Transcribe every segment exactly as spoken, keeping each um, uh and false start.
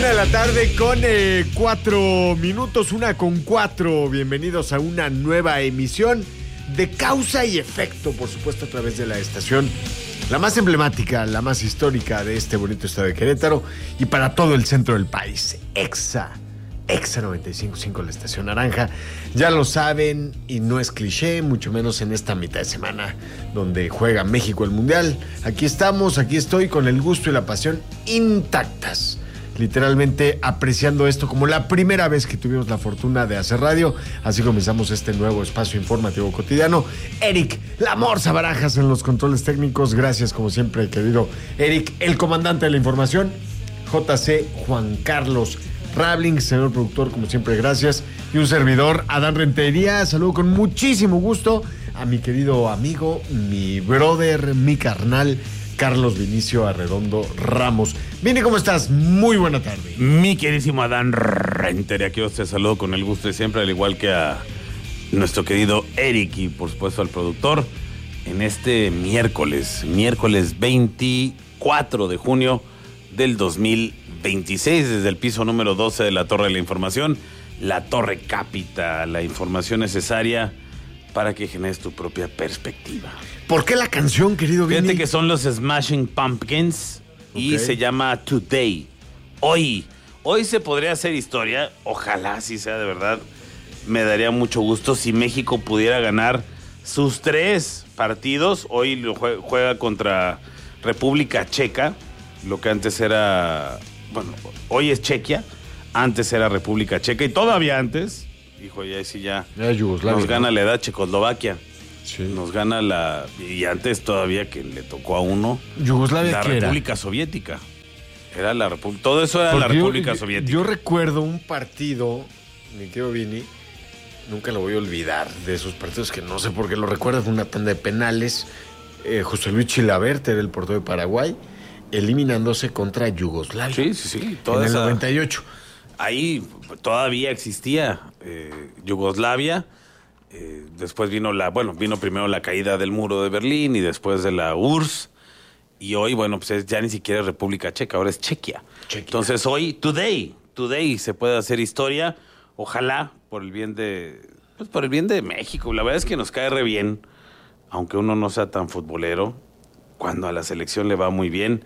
de la tarde con eh, cuatro minutos, una con cuatro. Bienvenidos a una nueva emisión de Causa y Efecto, por supuesto, a través de la estación, la más emblemática, la más histórica de este bonito estado de Querétaro y para todo el centro del país. Exa, Exa noventa y cinco punto cinco, la estación naranja. Ya lo saben y no es cliché, mucho menos en esta mitad de semana donde juega México el Mundial. Aquí estamos, aquí estoy con el gusto y la pasión intactas. Literalmente apreciando esto como la primera vez que tuvimos la fortuna de hacer radio. Así comenzamos este nuevo espacio informativo cotidiano. Eric La Morsa Barajas en los controles técnicos. Gracias como siempre, querido Eric, el comandante de la información. J C Juan Carlos Rabling, señor productor, como siempre, gracias. Y un servidor, Adán Rentería. Saludo con muchísimo gusto a mi querido amigo, mi brother, mi carnal, Carlos Vinicio Arredondo Ramos. Vini, ¿cómo estás? Muy buena tarde. Mi queridísimo Adán Rentería, aquí os te saludo con el gusto de siempre, al igual que a nuestro querido Eric y por supuesto al productor, en este miércoles, miércoles veinticuatro de junio del dos mil veintiséis, desde el piso número doce de la Torre de la Información, la Torre Cápita, la información necesaria para que generes tu propia perspectiva. ¿Por qué la canción, querido Vini? Fíjate que son los Smashing Pumpkins y okay. Se llama Today. Hoy, hoy se podría hacer historia, ojalá si sea de verdad. Me daría mucho gusto si México pudiera ganar sus tres partidos. Hoy lo juega, juega contra República Checa, lo que antes era, bueno, hoy es Chequia, antes era República Checa y todavía antes, hijo, ya sí ya, ya nos gana, ¿no? La edad Checoslovaquia. Sí. Nos gana la... Y antes todavía que le tocó a uno... ¿Yugoslavia la qué era? República Soviética. Era la República... Todo eso era Porque la República yo, Soviética. Yo recuerdo un partido, mi querido Vini, nunca lo voy a olvidar, de esos partidos que no sé por qué lo recuerdo, fue una tanda de penales. Eh, José Luis Chilabert era el portero de Paraguay, eliminándose contra Yugoslavia. Sí, sí, sí. Toda en esa... el noventa y ocho. Ahí todavía existía eh, Yugoslavia. Eh, después vino la, bueno, vino primero la caída del muro de Berlín y después de la U R S S. Y hoy, bueno, pues es, ya ni siquiera es República Checa, ahora es Chequia. Chequia. Entonces hoy, today, today se puede hacer historia. Ojalá por el bien de, pues por el bien de México. La verdad es que nos cae re bien, aunque uno no sea tan futbolero, cuando a la selección le va muy bien.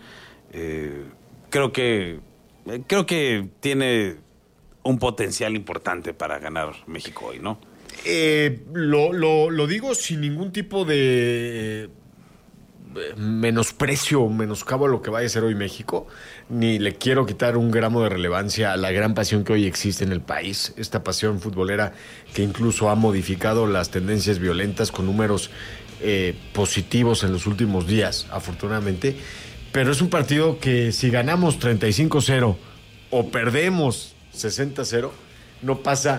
Eh, creo que, creo que tiene un potencial importante para ganar México hoy, ¿no? Eh, lo, lo, lo digo sin ningún tipo de eh, menosprecio o menoscabo a lo que vaya a ser hoy México, ni le quiero quitar un gramo de relevancia a la gran pasión que hoy existe en el país, esta pasión futbolera que incluso ha modificado las tendencias violentas con números eh, positivos en los últimos días, afortunadamente, pero es un partido que si ganamos treinta y cinco cero o perdemos sesenta cero, no pasa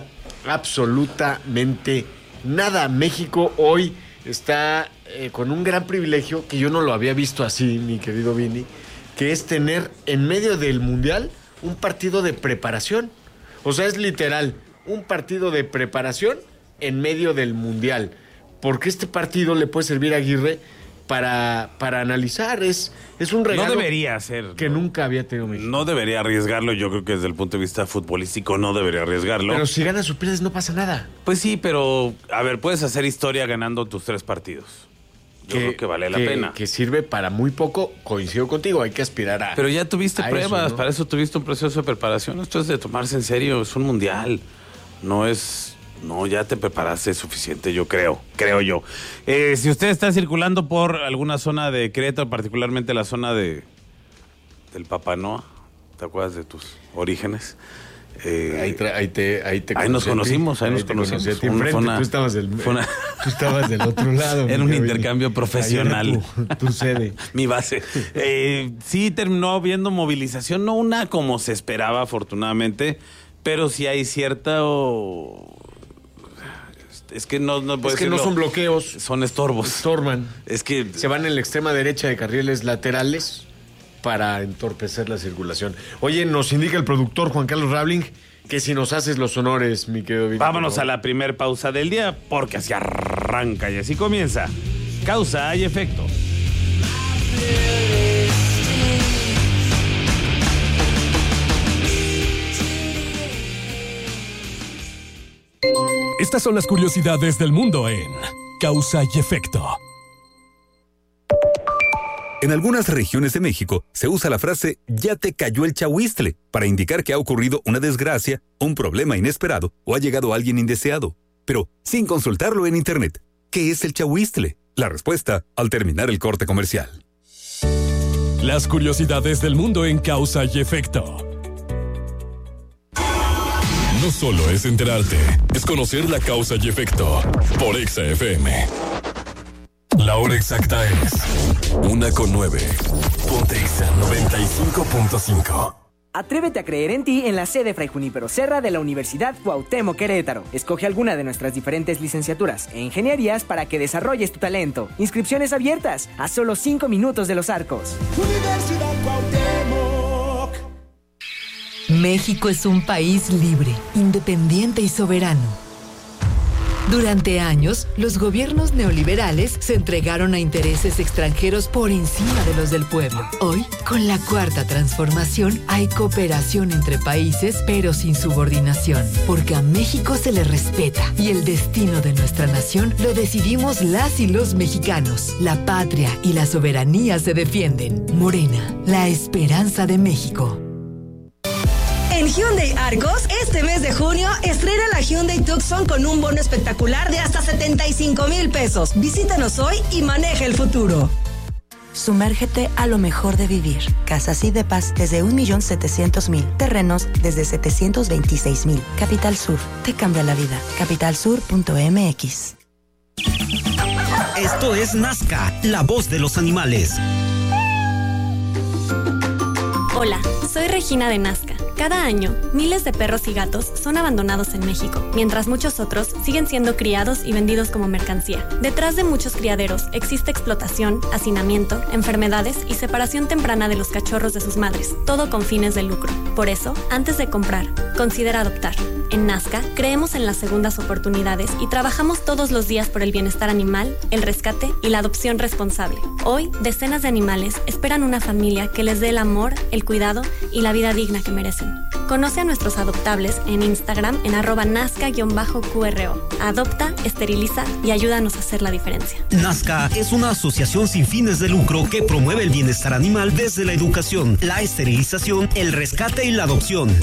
absolutamente nada. México hoy está eh, con un gran privilegio que yo no lo había visto así, mi querido Vini, que es tener en medio del Mundial un partido de preparación. O sea, es literal, un partido de preparación en medio del Mundial. Porque este partido le puede servir a Aguirre para, para analizar. Es, es un regalo. No debería ser. Que no, nunca había tenido México. No debería arriesgarlo. Yo creo que desde el punto de vista futbolístico no debería arriesgarlo. Pero si ganas o pierdes no pasa nada. Pues sí, pero a ver, puedes hacer historia ganando tus tres partidos. Yo que, creo que vale la que, pena. Que sirve para muy poco. Coincido contigo, hay que aspirar a... Pero ya tuviste pruebas, eso, ¿no? Para eso tuviste un proceso de preparación. Esto es de tomarse en serio, es un mundial. No es... No, ya te preparaste suficiente, yo creo, creo yo. Eh, si usted está circulando por alguna zona de Querétaro, particularmente la zona de del Papanoa, ¿te acuerdas de tus orígenes? Eh, ahí, tra- ahí te, ahí te ahí nos conocimos, ahí, ahí nos conocimos. Conocí enfrente, una, tú, estabas del, una, tú estabas del otro lado. Era un intercambio profesional. Era tu, tu sede. Mi base. Eh, sí terminó habiendo movilización, no una como se esperaba, afortunadamente, pero sí hay cierta... Oh, Es que no, no, es que no son bloqueos. Son estorbos. Estorban. Es que se van en la extrema derecha de carriles laterales para entorpecer la circulación. Oye, nos indica el productor Juan Carlos Rabling que si nos haces los honores, mi querido Víctor. Vámonos a la primer pausa del día, porque así arranca y así comienza. Causa y efecto. Estas son las curiosidades del mundo en Causa y Efecto. En algunas regiones de México se usa la frase "ya te cayó el chahuistle" para indicar que ha ocurrido una desgracia, un problema inesperado o ha llegado alguien indeseado. Pero sin consultarlo en internet. ¿Qué es el chahuistle? La respuesta al terminar el corte comercial. Las curiosidades del mundo en Causa y Efecto. No solo es enterarte, es conocer la causa y efecto. Por Exa F M. La hora exacta es una con nueve. Ponte Exa noventa y cinco punto cinco. Atrévete a creer en ti en la sede Fray Junípero Serra de la Universidad Cuauhtémoc Querétaro. Escoge alguna de nuestras diferentes licenciaturas e ingenierías para que desarrolles tu talento. Inscripciones abiertas a solo cinco minutos de Los Arcos. Universidad Cuauhtémoc. México es un país libre, independiente y soberano. Durante años, los gobiernos neoliberales se entregaron a intereses extranjeros por encima de los del pueblo. Hoy, con la Cuarta Transformación, hay cooperación entre países, pero sin subordinación, porque a México se le respeta y el destino de nuestra nación lo decidimos las y los mexicanos. La patria y la soberanía se defienden. Morena, la esperanza de México. En Hyundai Argos, este mes de junio, estrena la Hyundai Tucson con un bono espectacular de hasta setenta y cinco mil pesos. Visítanos hoy y maneja el futuro. Sumérgete a lo mejor de vivir. Casas y depas desde un millón setecientos mil. Terrenos desde setecientos veintiséis mil. Capital Sur, te cambia la vida. capital sur punto m x. Esto es Nazca, la voz de los animales. Hola, soy Regina de Nazca. Cada año, miles de perros y gatos son abandonados en México, mientras muchos otros siguen siendo criados y vendidos como mercancía. Detrás de muchos criaderos existe explotación, hacinamiento, enfermedades y separación temprana de los cachorros de sus madres, todo con fines de lucro. Por eso, antes de comprar, considera adoptar. En Nazca, creemos en las segundas oportunidades y trabajamos todos los días por el bienestar animal, el rescate y la adopción responsable. Hoy, decenas de animales esperan una familia que les dé el amor, el cuidado y la vida digna que merecen. Conoce a nuestros adoptables en Instagram en arroba nazca-Q R O. Adopta, esteriliza y ayúdanos a hacer la diferencia. Nazca es una asociación sin fines de lucro que promueve el bienestar animal desde la educación, la esterilización, el rescate y la adopción.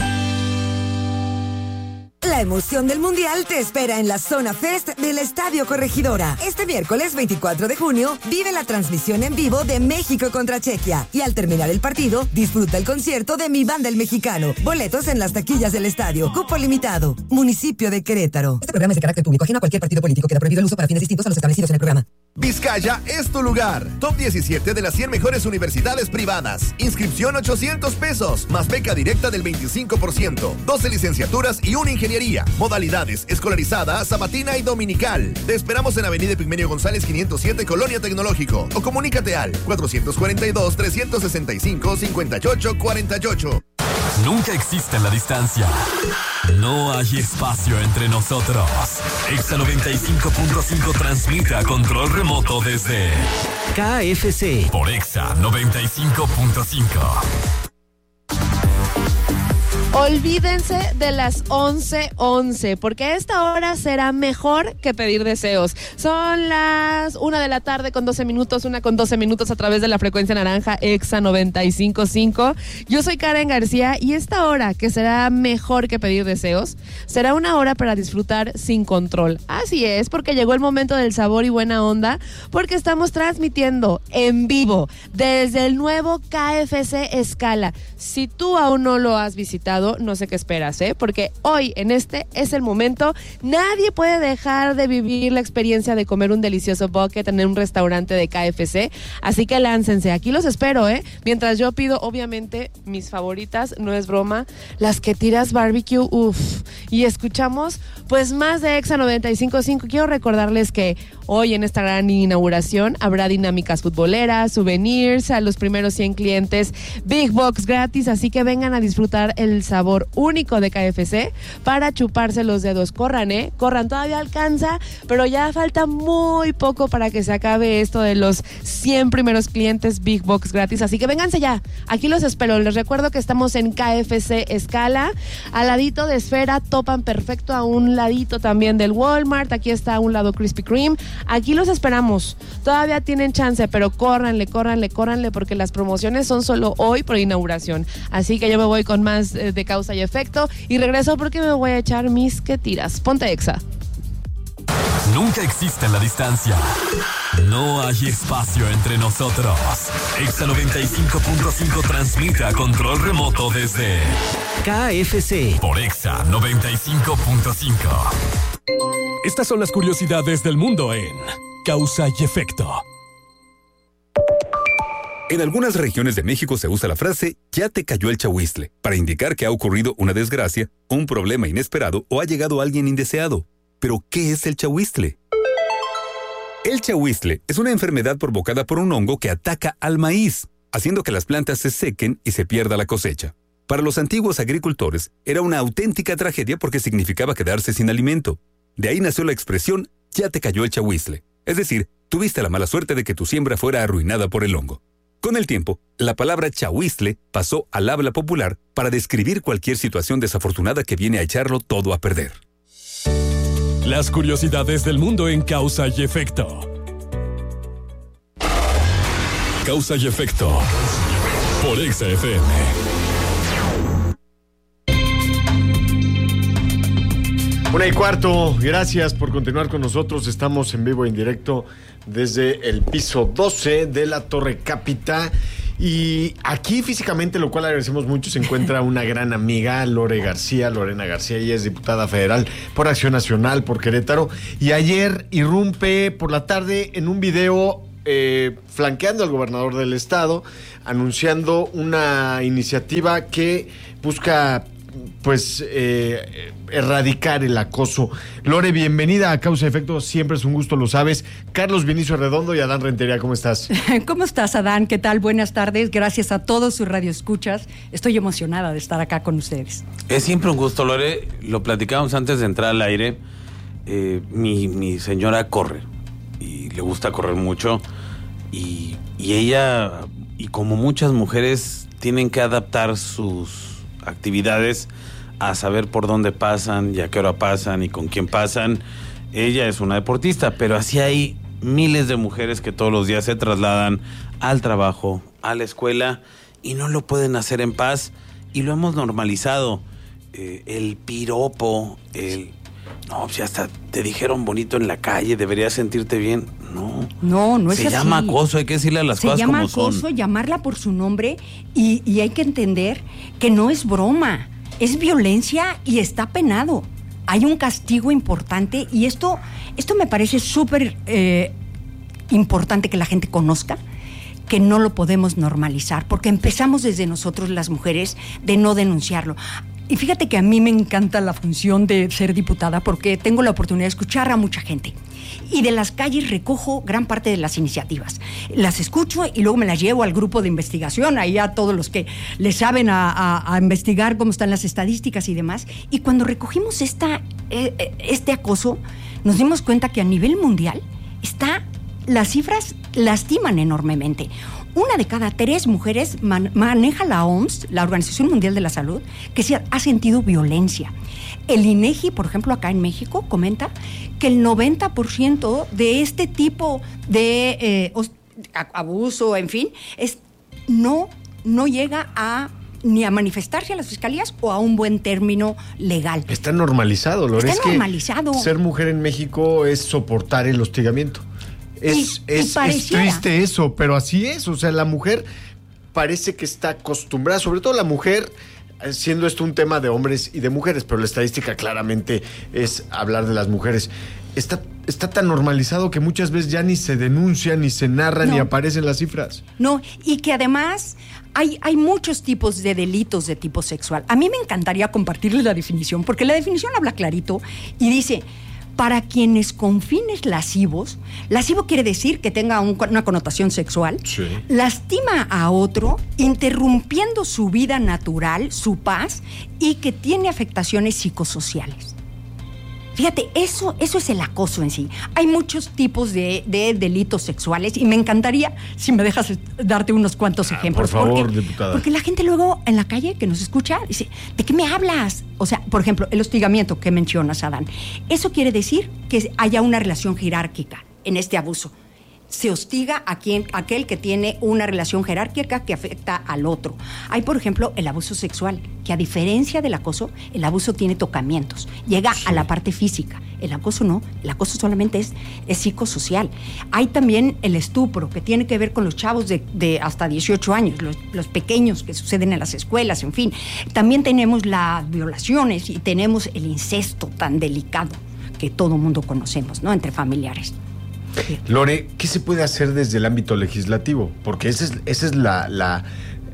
La emoción del Mundial te espera en la Zona Fest del Estadio Corregidora. Este miércoles veinticuatro de junio, vive la transmisión en vivo de México contra Chequia. Y al terminar el partido, disfruta el concierto de Mi Banda el Mexicano. Boletos en las taquillas del estadio. Cupo limitado. Municipio de Querétaro. Este programa es de carácter público, ajeno a cualquier partido político. Queda prohibido el uso para fines distintos a los establecidos en el programa. Vizcaya es tu lugar. Top diecisiete de las cien mejores universidades privadas. Inscripción ochocientos pesos, más beca directa del veinticinco por ciento. doce licenciaturas y una ingeniería. Modalidades: escolarizada, sabatina y dominical. Te esperamos en Avenida Epigmenio González quinientos siete, Colonia Tecnológico. O comunícate al cuatrocientos cuarenta y dos, trescientos sesenta y cinco, cincuenta y ocho cuarenta y ocho. Nunca existe la distancia. No hay espacio entre nosotros. Exa noventa y cinco punto cinco transmite a control remoto desde K F C. Por Exa noventa y cinco punto cinco. Olvídense de las once once, porque a esta hora será mejor que pedir deseos. Son las una de la tarde con doce minutos, una con doce minutos a través de la frecuencia naranja Exa noventa y cinco punto cinco. Yo soy Karen García y esta hora, que será mejor que pedir deseos, será una hora para disfrutar sin control. Así es, porque llegó el momento del sabor y buena onda, porque estamos transmitiendo en vivo desde el nuevo K F C Escala. Si tú aún no lo has visitado, no sé qué esperas, ¿eh? Porque hoy, en este, es el momento. Nadie puede dejar de vivir la experiencia de comer un delicioso bucket en un restaurante de K F C. Así que láncense. Aquí los espero, ¿eh? Mientras yo pido, obviamente, mis favoritas, no es broma, las que tiras barbecue, uff. Y escuchamos, pues, más de Exa noventa y cinco punto cinco. Quiero recordarles que hoy, en esta gran inauguración, habrá dinámicas futboleras, souvenirs, a los primeros cien clientes, Big Box gratis. Así que vengan a disfrutar el sabor único de K F C para chuparse los dedos. Corran, ¿eh? Corran, todavía alcanza, pero ya falta muy poco para que se acabe esto de los cien primeros clientes Big Box gratis, así que vénganse ya, aquí los espero. Les recuerdo que estamos en K F C Escala, al ladito de Esfera, topan perfecto a un ladito también del Walmart, aquí está a un lado Krispy Kreme, aquí los esperamos, todavía tienen chance, pero córranle, córranle, córranle, porque las promociones son solo hoy por inauguración, así que yo me voy con más eh, de Causa y Efecto y regreso porque me voy a echar mis que tiras. Ponte Exa. Nunca existe la distancia. No hay espacio entre nosotros. Exa noventa y cinco punto cinco transmite a control remoto desde K F C por Exa noventa y cinco punto cinco. Estas son las curiosidades del mundo en Causa y Efecto. En algunas regiones de México se usa la frase "ya te cayó el chahuistle" para indicar que ha ocurrido una desgracia, un problema inesperado o ha llegado alguien indeseado. ¿Pero qué es el chahuistle? El chahuistle es una enfermedad provocada por un hongo que ataca al maíz, haciendo que las plantas se sequen y se pierda la cosecha. Para los antiguos agricultores era una auténtica tragedia porque significaba quedarse sin alimento. De ahí nació la expresión "ya te cayó el chahuistle", es decir, tuviste la mala suerte de que tu siembra fuera arruinada por el hongo. Con el tiempo, la palabra chahuistle pasó al habla popular para describir cualquier situación desafortunada que viene a echarlo todo a perder. Las curiosidades del mundo en Causa y Efecto. Causa y Efecto por Exa F M. Una y cuarto, gracias por continuar con nosotros. Estamos en vivo e en directo desde el piso doce de la Torre Cápita. Y aquí físicamente, lo cual agradecemos mucho, se encuentra una gran amiga, Lore García, Lorena García. Ella es diputada federal por Acción Nacional, por Querétaro. Y ayer irrumpe por la tarde en un video eh, flanqueando al gobernador del estado, anunciando una iniciativa que busca pues eh, erradicar el acoso. Lore, bienvenida a Causa y Efecto, siempre es un gusto, lo sabes. Carlos Vinicio Redondo y Adán Rentería, ¿cómo estás? ¿Cómo estás, Adán? ¿Qué tal? Buenas tardes, gracias a todos sus radioescuchas. Estoy emocionada de estar acá con ustedes. Es siempre un gusto, Lore. Lo platicábamos antes de entrar al aire. Eh, mi, mi señora corre y le gusta correr mucho y, y ella, y como muchas mujeres, tienen que adaptar sus actividades a saber por dónde pasan y a qué hora pasan y con quién pasan. Ella es una deportista, pero así hay miles de mujeres que todos los días se trasladan al trabajo, a la escuela y no lo pueden hacer en paz y lo hemos normalizado. Eh, el piropo, el no, si hasta te dijeron bonito en la calle, deberías sentirte bien. No, no, no es así. Se llama acoso, hay que decirle a las cosas como son. Se llama acoso, llamarla por su nombre y, y hay que entender que no es broma, es violencia y está penado. Hay un castigo importante y esto, esto me parece súper eh, importante que la gente conozca, que no lo podemos normalizar, porque empezamos desde nosotros las mujeres de no denunciarlo. Y fíjate que a mí me encanta la función de ser diputada porque tengo la oportunidad de escuchar a mucha gente. Y de las calles recojo gran parte de las iniciativas. Las escucho y luego me las llevo al grupo de investigación, ahí a todos los que le saben a, a, a investigar cómo están las estadísticas y demás. Y cuando recogimos esta, eh, este acoso, nos dimos cuenta que a nivel mundial está, las cifras lastiman enormemente. Una de cada tres mujeres man, maneja la O M S, la Organización Mundial de la Salud, que se ha, ha sentido violencia. El INEGI, por ejemplo, acá en México, comenta que el noventa por ciento de este tipo de eh, abuso, en fin, es, no, no llega a ni a manifestarse a las fiscalías o a un buen término legal. Está normalizado, Lore. Está es normalizado. Que ser mujer en México es soportar el hostigamiento. Es, y, es, y es triste eso, pero así es. O sea, la mujer parece que está acostumbrada, sobre todo la mujer, siendo esto un tema de hombres y de mujeres, pero la estadística claramente es hablar de las mujeres. Está, está tan normalizado que muchas veces ya ni se denuncia, ni se narra, no. ni aparecen las cifras. No, y que además hay, hay muchos tipos de delitos de tipo sexual. A mí me encantaría compartirles la definición, porque la definición habla clarito y dice: Para quienes con fines lascivos, lascivo quiere decir que tenga un, una connotación sexual, sí. lastima a otro, interrumpiendo su vida natural, su paz, y que tiene afectaciones psicosociales. Fíjate, eso, eso es el acoso en sí. Hay muchos tipos de, de delitos sexuales y me encantaría, si me dejas darte unos cuantos ejemplos. Por favor, porque, diputada. Porque la gente luego en la calle que nos escucha dice, ¿de qué me hablas? O sea, por ejemplo, el hostigamiento que mencionas, Adán. Eso quiere decir que haya una relación jerárquica en este abuso. Se hostiga a quien, a aquel que tiene una relación jerárquica que afecta al otro. Hay, por ejemplo, el abuso sexual, que a diferencia del acoso, el abuso tiene tocamientos, llega sí. a la parte física. El acoso no, el acoso solamente es, es psicosocial. Hay también el estupro, que tiene que ver con los chavos de, de hasta dieciocho años, los, los pequeños que suceden en las escuelas, en fin. También tenemos las violaciones y tenemos el incesto tan delicado que todo mundo conocemos, ¿no?, entre familiares. Lore, ¿qué se puede hacer desde el ámbito legislativo? Porque ese es, ese es la, la,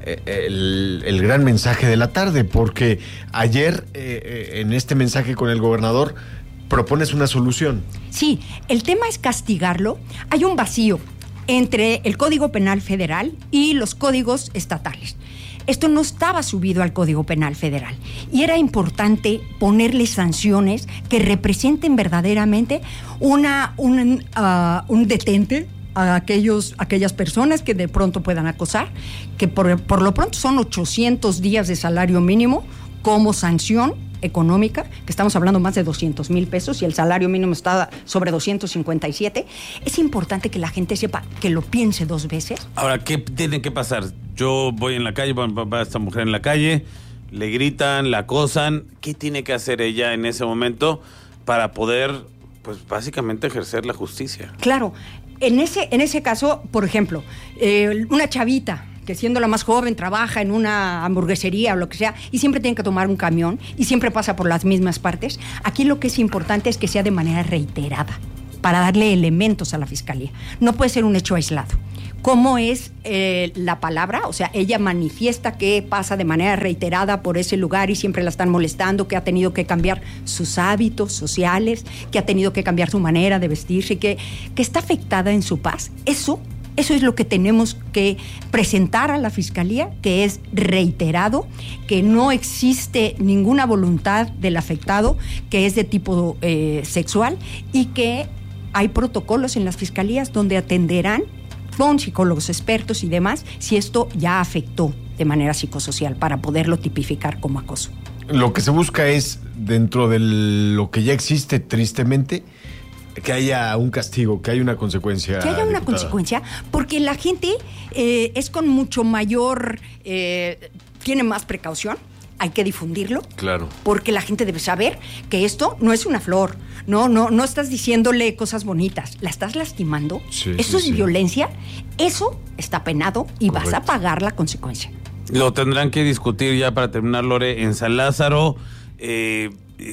el, el gran mensaje de la tarde, porque ayer eh, en este mensaje con el gobernador propones una solución. Sí, el tema es castigarlo. Hay un vacío entre el Código Penal Federal y los códigos estatales. Esto no estaba subido al Código Penal Federal y era importante ponerle sanciones que representen verdaderamente una, un, uh, un detente a aquellos, aquellas personas que de pronto puedan acosar, que por, por lo pronto son ochocientos días de salario mínimo como sanción económica, que estamos hablando más de doscientos mil pesos y el salario mínimo está sobre doscientos cincuenta y siete. Es importante que la gente sepa, que lo piense dos veces. Ahora, ¿qué tiene que pasar? Yo voy en la calle, va esta mujer en la calle, le gritan, la acosan. ¿Qué tiene que hacer ella en ese momento para poder, pues, básicamente ejercer la justicia? Claro, en ese, en ese caso, por ejemplo, eh, una chavita que siendo la más joven trabaja en una hamburguesería o lo que sea y siempre tiene que tomar un camión y siempre pasa por las mismas partes. Aquí lo que es importante es que sea de manera reiterada para darle elementos a la fiscalía. No puede ser un hecho aislado. ¿Cómo es eh, la palabra? O sea, ella manifiesta que pasa de manera reiterada por ese lugar y siempre la están molestando, que ha tenido que cambiar sus hábitos sociales, que ha tenido que cambiar su manera de vestirse, que, que está afectada en su paz. Eso Eso es lo que tenemos que presentar a la Fiscalía, que es reiterado, que no existe ninguna voluntad del afectado, que es de tipo eh, sexual y que hay protocolos en las fiscalías donde atenderán con psicólogos expertos y demás si esto ya afectó de manera psicosocial para poderlo tipificar como acoso. Lo que se busca es, dentro de lo que ya existe tristemente, que haya un castigo, que haya una consecuencia. Que haya una diputada. consecuencia, porque la gente eh, es con mucho mayor, eh, tiene más precaución, hay que difundirlo. Claro. Porque la gente debe saber que esto no es una flor, no, no, no estás diciéndole cosas bonitas, la estás lastimando. Sí, eso sí, es sí. violencia, eso está penado y Correcto. vas a pagar la consecuencia. Lo tendrán que discutir ya para terminar, Lore, en San Lázaro. Eh,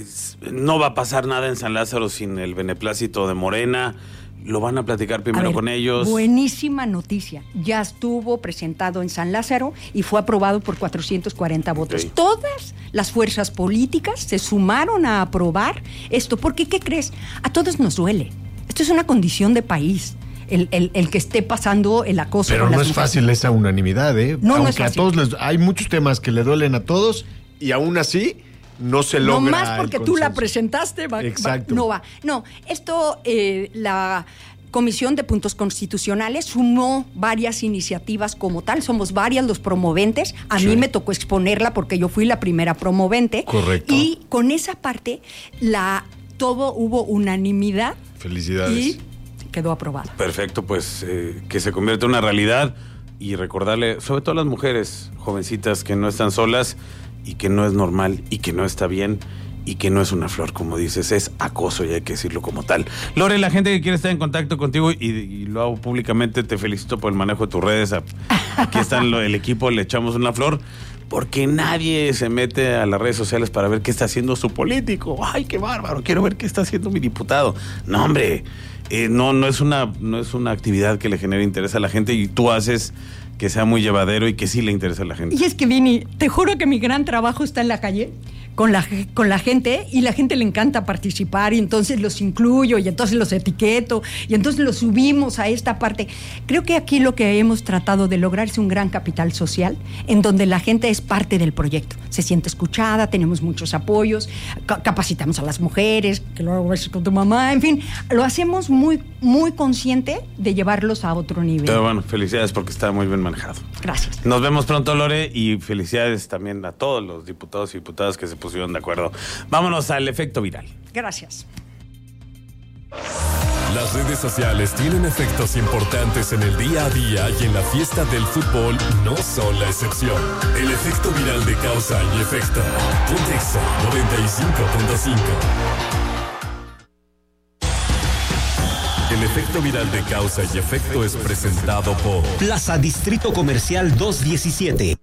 no va a pasar nada en San Lázaro sin el beneplácito de Morena. Lo van a platicar primero a ver, con ellos. Buenísima noticia. Ya estuvo presentado en San Lázaro y fue aprobado por cuatrocientos cuarenta votos. Okay. Todas las fuerzas políticas se sumaron a aprobar esto. Porque, ¿qué crees? A todos nos duele. Esto es una condición de país. El, el, el que esté pasando el acoso. Pero con no las es mujeres. fácil esa unanimidad, ¿eh? No, Aunque no es fácil. a todos les, hay muchos temas que le duelen a todos y aún así no se logra. No más porque el tú la consenso. presentaste, va, Exacto. va, no va. No, esto, eh, la Comisión de Puntos Constitucionales sumó varias iniciativas como tal, somos varias los promoventes, a sí. mí me tocó exponerla porque yo fui la primera promovente. Correcto. Y con esa parte, la todo hubo unanimidad. Felicidades. Y quedó aprobado. Perfecto, pues eh, que se convierta en una realidad y recordarle, sobre todo a las mujeres jovencitas que no están solas y que no es normal y que no está bien y que no es una flor, como dices, es acoso y hay que decirlo como tal. Lore, la gente que quiere estar en contacto contigo y, y lo hago públicamente, te felicito por el manejo de tus redes. Aquí está el equipo, le echamos una flor. Porque nadie se mete a las redes sociales para ver qué está haciendo su político. ¡Ay, qué bárbaro! Quiero ver qué está haciendo mi diputado. No, hombre, eh, no, no es una, no es una actividad que le genere interés a la gente y tú haces que sea muy llevadero y que sí le interesa a la gente. Y es que, Vini, te juro que mi gran trabajo está en la calle, con la, con la gente y la gente le encanta participar y entonces los incluyo y entonces los etiqueto y entonces los subimos a esta parte. Creo que aquí lo que hemos tratado de lograr es un gran capital social en donde la gente es parte del proyecto, se siente escuchada, tenemos muchos apoyos, ca- capacitamos a las mujeres, que luego ves con tu mamá, en fin, lo hacemos muy, muy consciente de llevarlos a otro nivel. Pero bueno, felicidades porque está muy bien manejado. Gracias. Nos vemos pronto, Lore, y felicidades también a todos los diputados y diputadas que se pusieron de acuerdo. Vámonos al efecto viral. Gracias. Las redes sociales tienen efectos importantes en el día a día y en la fiesta del fútbol no son la excepción. El efecto viral de causa y efecto. Pontexa noventa y cinco punto cinco. El efecto viral de causa y efecto es presentado por Plaza Distrito Comercial doscientos diecisiete.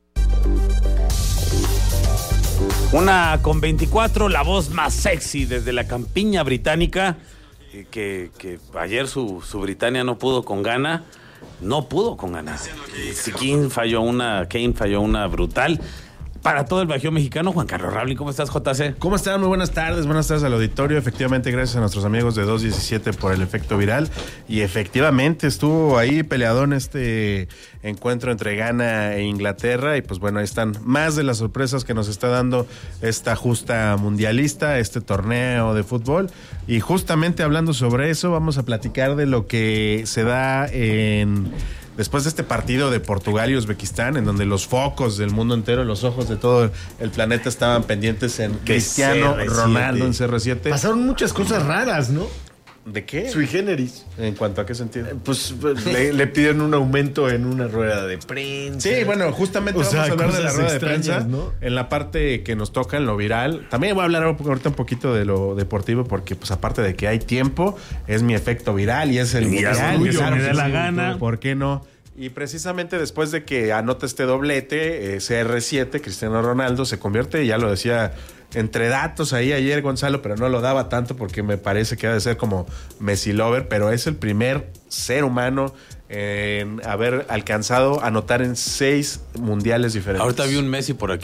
Una con veinticuatro, la voz más sexy desde la campiña británica, eh, que, que ayer su, su Britannia no pudo con Ghana, no pudo con Ghana. Si Kane falló una, Kane falló una brutal. Para todo el Bajío mexicano, Juan Carlos Rablin, ¿cómo estás, J C? ¿Cómo están? Muy buenas tardes, buenas tardes al auditorio. Efectivamente, gracias a nuestros amigos de doscientos diecisiete por el efecto viral. Y efectivamente estuvo ahí peleadón este encuentro entre Ghana e Inglaterra. Y pues bueno, ahí están más de las sorpresas que nos está dando esta justa mundialista, este torneo de fútbol. Y justamente hablando sobre eso, vamos a platicar de lo que se da en... después de este partido de Portugal y Uzbekistán, en donde los focos del mundo entero, los ojos de todo el planeta estaban pendientes en Cristiano C R siete. Ronaldo en C R siete. Pasaron muchas cosas raras, ¿no? ¿De qué? Sui generis. ¿En cuanto a qué sentido? Pues, pues le, le piden un aumento en una rueda de prensa. Sí, bueno, justamente O vamos sea, a hablar de la cosas rueda de extrañas, prensa, ¿no? en la parte que nos toca en lo viral. También voy a hablar ahorita un poquito de lo deportivo, porque pues aparte de que hay tiempo, es mi efecto viral y es el Y es mundial. tuyo, Claro me da que la sí, gana. ¿por qué no? Y precisamente después de que anota este doblete, eh, C R siete, Cristiano Ronaldo, se convierte, ya lo decía entre datos ahí ayer Gonzalo, pero no lo daba tanto porque me parece que ha de ser como Messi Lover, pero es el primer ser humano en haber alcanzado a anotar en seis mundiales diferentes. Ahorita vi un Messi por aquí